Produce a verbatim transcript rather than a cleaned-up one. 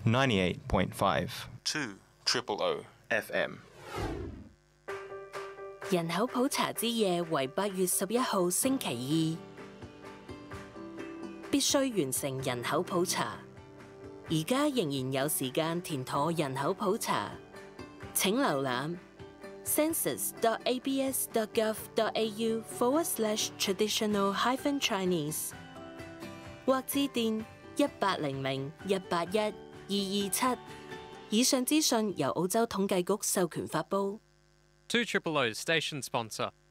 ninety-eight point five two triple O F M。 人口普查之夜為八月十一號星期二，必須完成人口普查。而家仍然有時間填妥人口普查，請瀏覽 census dot a b s dot gov dot a u forward slash traditional hyphen Chinese 或致電一八零零一八一二二七。以上資訊由澳洲統計局授權發布。 two Triple O's station sponsor.